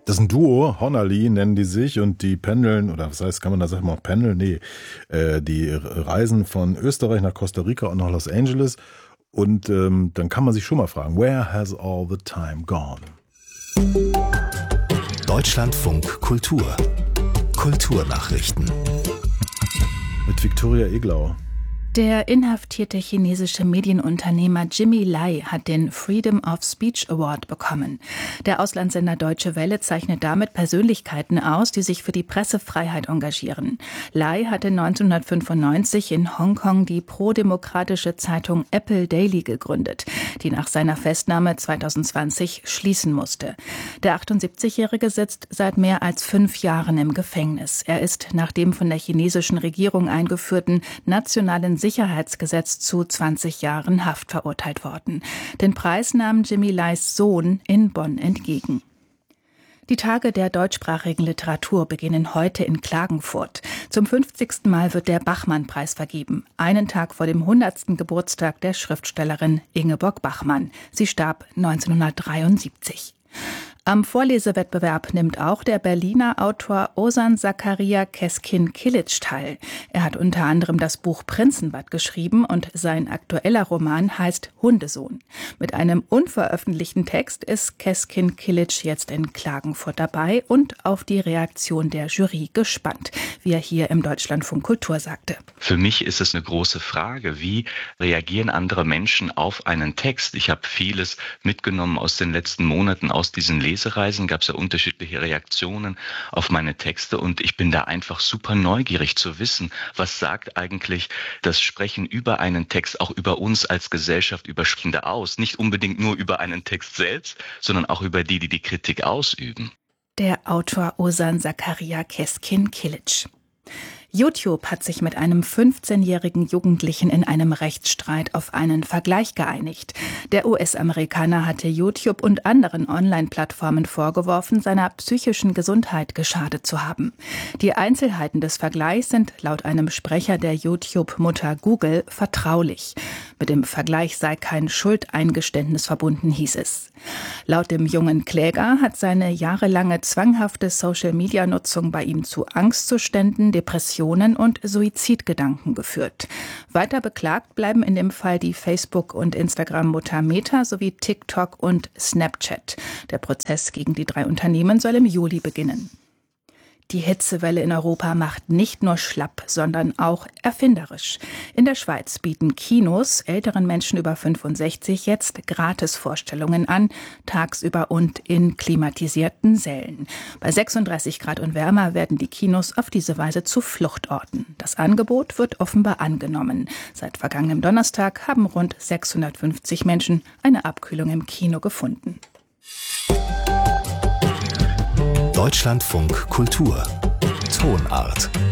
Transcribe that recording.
Das ist ein Duo, Honnerly nennen die sich, und die pendeln, oder was heißt, kann man da sagen, auch pendeln? Nee, die reisen von Österreich nach Costa Rica und nach Los Angeles, und dann kann man sich schon mal fragen, where has all the time gone? Deutschlandfunk Kultur. Kulturnachrichten. Mit Viktoria Eglau. Der inhaftierte chinesische Medienunternehmer Jimmy Lai hat den Freedom of Speech Award bekommen. Der Auslandssender Deutsche Welle zeichnet damit Persönlichkeiten aus, die sich für die Pressefreiheit engagieren. Lai hatte 1995 in Hongkong die prodemokratische Zeitung Apple Daily gegründet, die nach seiner Festnahme 2020 schließen musste. Der 78-Jährige sitzt seit mehr als 5 Jahren im Gefängnis. Er ist nach dem von der chinesischen Regierung eingeführten nationalen Sicherheitsgesetz zu 20 Jahren Haft verurteilt worden. Den Preis nahm Jimmy Lais Sohn in Bonn entgegen. Die Tage der deutschsprachigen Literatur beginnen heute in Klagenfurt. Zum 50. Mal wird der Bachmann-Preis vergeben. Einen Tag vor dem 100. Geburtstag der Schriftstellerin Ingeborg Bachmann. Sie starb 1973. Am Vorlesewettbewerb nimmt auch der Berliner Autor Ozan Zakaria Keskin-Kilic teil. Er hat unter anderem das Buch Prinzenbad geschrieben und sein aktueller Roman heißt Hundesohn. Mit einem unveröffentlichten Text ist Keskin-Kilic jetzt in Klagenfurt dabei und auf die Reaktion der Jury gespannt, wie er hier im Deutschlandfunk Kultur sagte. Für mich ist es eine große Frage, wie reagieren andere Menschen auf einen Text? Ich habe vieles mitgenommen aus den letzten Monaten, aus diesen Lesereisen gab es ja unterschiedliche Reaktionen auf meine Texte, und ich bin da einfach super neugierig zu wissen, was sagt eigentlich das Sprechen über einen Text auch über uns als Gesellschaft, über Sprechende aus. Nicht unbedingt nur über einen Text selbst, sondern auch über die die Kritik ausüben. Der Autor Ozan Zakaria Keskin-Kilic. YouTube hat sich mit einem 15-jährigen Jugendlichen in einem Rechtsstreit auf einen Vergleich geeinigt. Der US-Amerikaner hatte YouTube und anderen Online-Plattformen vorgeworfen, seiner psychischen Gesundheit geschadet zu haben. Die Einzelheiten des Vergleichs sind laut einem Sprecher der YouTube-Mutter Google vertraulich. Mit dem Vergleich sei kein Schuldeingeständnis verbunden, hieß es. Laut dem jungen Kläger hat seine jahrelange zwanghafte Social-Media-Nutzung bei ihm zu Angstzuständen, Depressionen und Suizidgedanken geführt. Weiter beklagt bleiben in dem Fall die Facebook- und Instagram-Mutter Meta sowie TikTok und Snapchat. Der Prozess gegen die 3 Unternehmen soll im Juli beginnen. Die Hitzewelle in Europa macht nicht nur schlapp, sondern auch erfinderisch. In der Schweiz bieten Kinos älteren Menschen über 65 jetzt Gratisvorstellungen an, tagsüber und in klimatisierten Sälen. Bei 36 Grad und wärmer werden die Kinos auf diese Weise zu Fluchtorten. Das Angebot wird offenbar angenommen. Seit vergangenem Donnerstag haben rund 650 Menschen eine Abkühlung im Kino gefunden. Deutschlandfunk Kultur. Tonart.